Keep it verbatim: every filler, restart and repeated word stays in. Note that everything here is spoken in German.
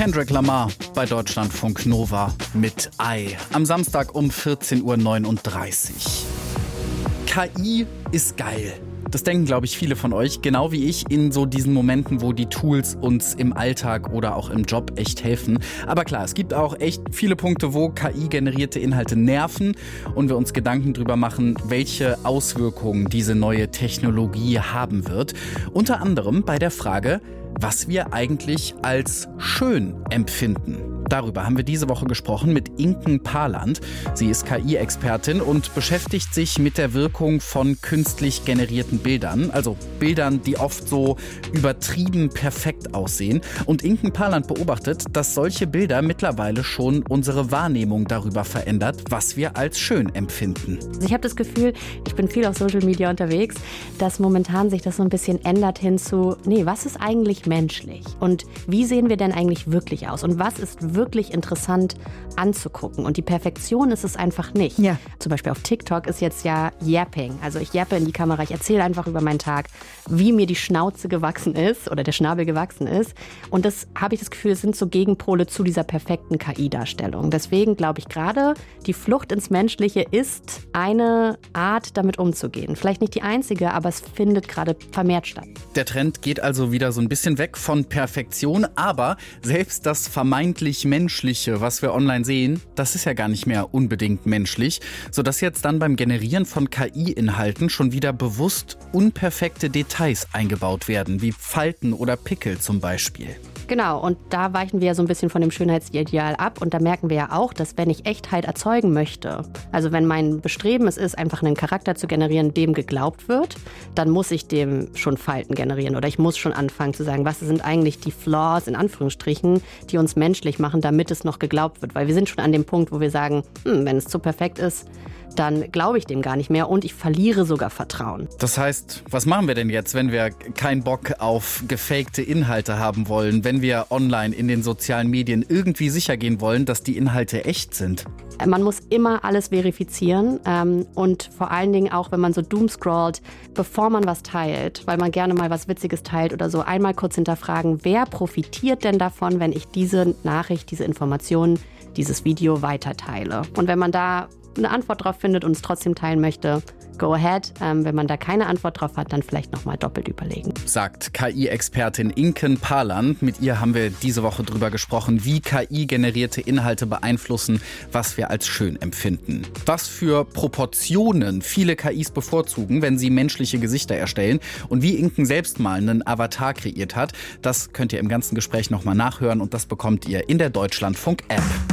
Kendrick Lamar bei Deutschlandfunk Nova mit I. Am Samstag um vierzehn Uhr neununddreißig. K I ist geil. Das denken, glaube ich, viele von euch, genau wie ich, in so diesen Momenten, wo die Tools uns im Alltag oder auch im Job echt helfen. Aber klar, es gibt auch echt viele Punkte, wo K I-generierte Inhalte nerven und wir uns Gedanken drüber machen, welche Auswirkungen diese neue Technologie haben wird. Unter anderem bei der Frage, was wir eigentlich als schön empfinden. Darüber haben wir diese Woche gesprochen mit Inken Parland. Sie ist K I-Expertin und beschäftigt sich mit der Wirkung von künstlich generierten Bildern. Also Bildern, die oft so übertrieben perfekt aussehen. Und Inken Parland beobachtet, dass solche Bilder mittlerweile schon unsere Wahrnehmung darüber verändert, was wir als schön empfinden. Also ich habe das Gefühl, ich bin viel auf Social Media unterwegs, dass momentan sich das so ein bisschen ändert hin zu, nee, was ist eigentlich menschlich? Und wie sehen wir denn eigentlich wirklich aus? Und was ist wirklich wirklich interessant anzugucken. Und die Perfektion ist es einfach nicht. Ja. Zum Beispiel auf TikTok ist jetzt ja Yapping. Also ich yappe in die Kamera, ich erzähle einfach über meinen Tag, wie mir die Schnauze gewachsen ist oder der Schnabel gewachsen ist. Und das habe ich das Gefühl, es sind so Gegenpole zu dieser perfekten K I-Darstellung. Deswegen glaube ich gerade, die Flucht ins Menschliche ist eine Art, damit umzugehen. Vielleicht nicht die einzige, aber es findet gerade vermehrt statt. Der Trend geht also wieder so ein bisschen weg von Perfektion, aber selbst das vermeintlich Menschliche, was wir online sehen, das ist ja gar nicht mehr unbedingt menschlich, sodass jetzt dann beim Generieren von K I-Inhalten schon wieder bewusst unperfekte Details eingebaut werden, wie Falten oder Pickel zum Beispiel. Genau, und da weichen wir ja so ein bisschen von dem Schönheitsideal ab und da merken wir ja auch, dass wenn ich Echtheit erzeugen möchte, also wenn mein Bestreben es ist, einfach einen Charakter zu generieren, dem geglaubt wird, dann muss ich dem schon Falten generieren oder ich muss schon anfangen zu sagen, was sind eigentlich die Flaws, in Anführungsstrichen, die uns menschlich machen, damit es noch geglaubt wird, weil wir sind schon an dem Punkt, wo wir sagen, hm, wenn es zu perfekt ist, dann glaube ich dem gar nicht mehr und ich verliere sogar Vertrauen. Das heißt, was machen wir denn jetzt, wenn wir keinen Bock auf gefakte Inhalte haben wollen, wenn wir online in den sozialen Medien irgendwie sicher gehen wollen, dass die Inhalte echt sind? Man muss immer alles verifizieren ähm, und vor allen Dingen auch, wenn man so doomscrollt, bevor man was teilt, weil man gerne mal was Witziges teilt oder so, einmal kurz hinterfragen, wer profitiert denn davon, wenn ich diese Nachricht, diese Information, dieses Video weiterteile? Und wenn man da eine Antwort drauf findet und es trotzdem teilen möchte, go ahead. Ähm, wenn man da keine Antwort drauf hat, dann vielleicht nochmal doppelt überlegen. Sagt K I-Expertin Inken Parland. Mit ihr haben wir diese Woche drüber gesprochen, wie K I-generierte Inhalte beeinflussen, was wir als schön empfinden. Was für Proportionen viele K Is bevorzugen, wenn sie menschliche Gesichter erstellen und wie Inken selbst mal einen Avatar kreiert hat, das könnt ihr im ganzen Gespräch nochmal nachhören und das bekommt ihr in der Deutschlandfunk-App.